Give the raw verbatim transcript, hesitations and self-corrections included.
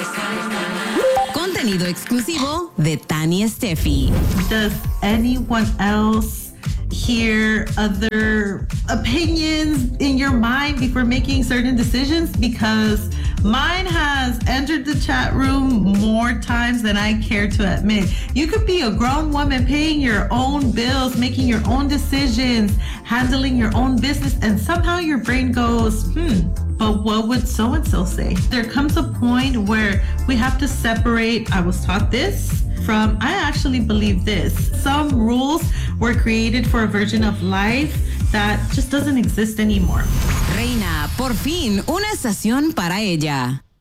Contenido exclusivo de Tani Steffi. Does anyone else hear other opinions in your mind before making certain decisions? Because mine has entered the chat room more times than I care to admit. You could be a grown woman paying your own bills, making your own decisions, handling your own business, and somehow your brain goes, hmm, but what would so-and-so say? There comes a point where we have to separate, I was taught this, from I actually believe this. Some rules were created for a version of life that just doesn't exist anymore. Reina, por fin, una estación para ella.